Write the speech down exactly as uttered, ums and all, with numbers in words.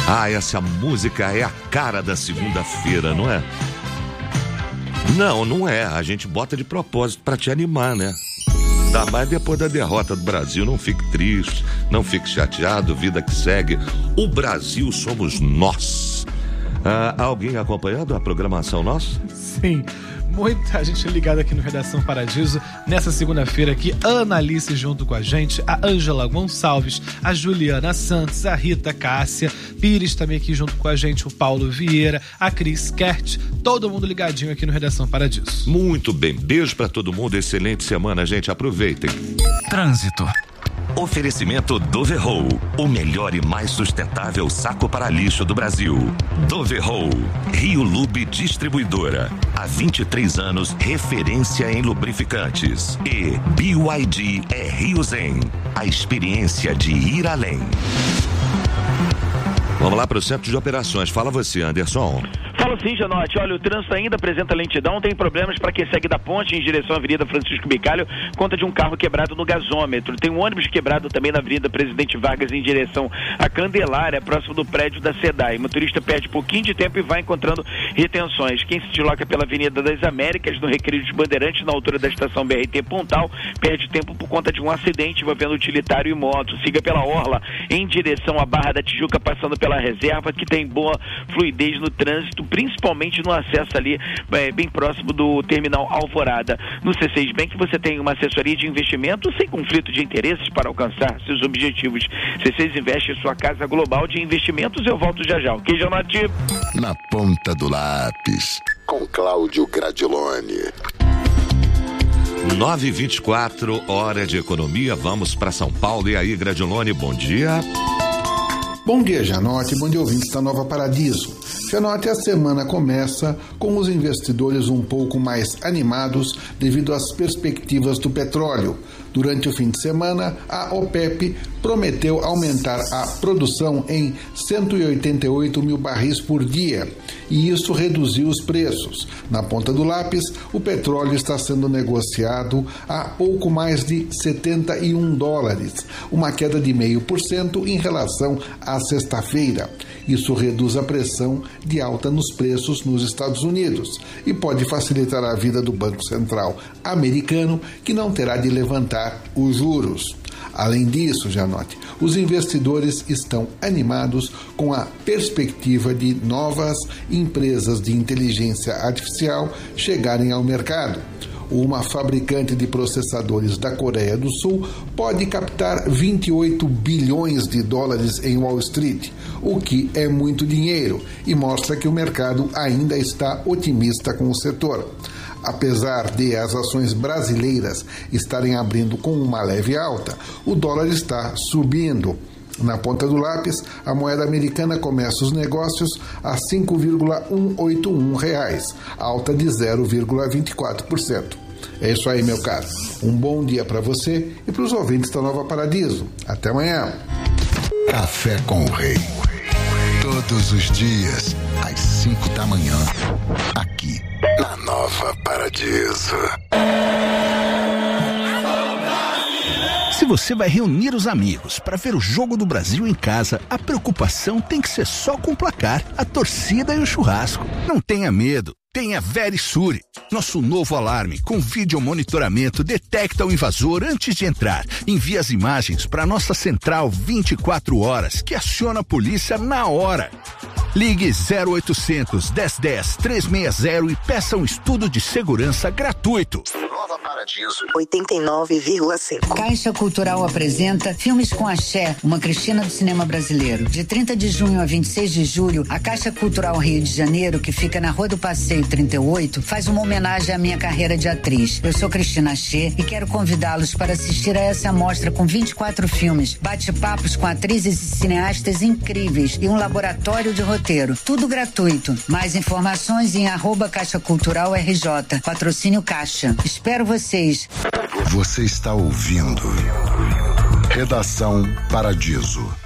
Ah, essa música é a cara da segunda-feira, não é? Não, não é. A gente bota de propósito pra te animar, né? Ainda mais depois da derrota do Brasil. Não fique triste, não fique chateado, vida que segue. O Brasil somos nós. Ah, alguém acompanhando a programação nossa? Sim, muita gente ligada aqui no Redação Paradiso. Nessa segunda-feira aqui, a Analice junto com a gente, a Ângela Gonçalves, a Juliana Santos, a Rita Cássia, Pires também aqui junto com a gente, o Paulo Vieira, a Cris Kert, todo mundo ligadinho aqui no Redação Paradiso. Muito bem, beijo pra todo mundo, excelente semana, gente, aproveitem. Trânsito. Oferecimento Doverroll, o melhor e mais sustentável saco para lixo do Brasil. Doverroll, Rio Lube Distribuidora. Há vinte e três anos, referência em lubrificantes. E B Y D é Rio Zen, a experiência de ir além. Vamos lá para o centro de operações. Fala você, Anderson. Fala sim, Janote. Olha, o trânsito ainda apresenta lentidão, tem problemas para quem segue da ponte em direção à Avenida Francisco Bicalho, conta de um carro quebrado no gasômetro. Tem um ônibus quebrado também na Avenida Presidente Vargas em direção à Candelária, próximo do prédio da SEDAI. O motorista perde pouquinho de tempo e vai encontrando retenções. Quem se desloca pela Avenida das Américas, no Recreio dos Bandeirantes, na altura da estação B R T Pontal, perde tempo por conta de um acidente envolvendo utilitário e moto. Siga pela Orla em direção à Barra da Tijuca, passando pela Reserva, que tem boa fluidez no trânsito, principalmente no acesso ali, é, bem próximo do terminal Alvorada. No C seis Bank você tem uma assessoria de investimento sem conflito de interesses para alcançar seus objetivos. C seis Investe em sua casa global de investimentos. Eu volto já já, ok, Janoti? Na ponta do lápis, com Cláudio Gradiloni. nove e vinte e quatro, hora de economia, vamos para São Paulo. E aí, Gradiloni, bom dia. Bom dia, Janote, bom dia, ouvintes da Nova Paradiso. Janote, a semana começa com os investidores um pouco mais animados devido às perspectivas do petróleo. Durante o fim de semana, a OPEP prometeu aumentar a produção em cento e oitenta e oito mil barris por dia, e isso reduziu os preços. Na ponta do lápis, o petróleo está sendo negociado a pouco mais de setenta e um dólares, uma queda de zero vírgula cinco por cento em relação à sexta-feira. Isso reduz a pressão de alta nos preços nos Estados Unidos e pode facilitar a vida do Banco Central americano, que não terá de levantar os juros. Além disso, Janote, os investidores estão animados com a perspectiva de novas empresas de inteligência artificial chegarem ao mercado. Uma fabricante de processadores da Coreia do Sul pode captar vinte e oito bilhões de dólares em Wall Street, o que é muito dinheiro e mostra que o mercado ainda está otimista com o setor. Apesar de as ações brasileiras estarem abrindo com uma leve alta, o dólar está subindo. Na ponta do lápis, a moeda americana começa os negócios a cinco vírgula cento e oitenta e um reais, alta de zero vírgula vinte e quatro por cento. É isso aí, meu caro. Um bom dia para você e para os ouvintes da Nova Paradiso. Até amanhã. Café com o Rei. Todos os dias, às cinco da manhã, aqui na Nova Paradiso. Se você vai reunir os amigos para ver o Jogo do Brasil em casa, a preocupação tem que ser só com o placar, a torcida e o churrasco. Não tenha medo, tenha Verisure. Nosso novo alarme com vídeo monitoramento detecta o invasor antes de entrar. Envia as imagens para nossa central vinte e quatro horas, que aciona a polícia na hora. Ligue zero oitocentos, dez dez, trezentos e sessenta e peça um estudo de segurança gratuito. Nova Paradiso oitenta e nove vírgula cinco. Caixa Cultural apresenta Filmes com Axé, uma Cristina do cinema brasileiro. De trinta de junho a vinte e seis de julho, a Caixa Cultural Rio de Janeiro, que fica na Rua do Passeio trinta e oito, faz uma homenagem à minha carreira de atriz. Eu sou Cristina Axé e quero convidá-los para assistir a essa amostra com vinte e quatro filmes, bate-papos com atrizes e cineastas incríveis e um laboratório de roteiro. Tudo gratuito. Mais informações em arroba Caixa Cultural R J. Patrocínio Caixa. Espero vocês. Você está ouvindo Redação Paradiso.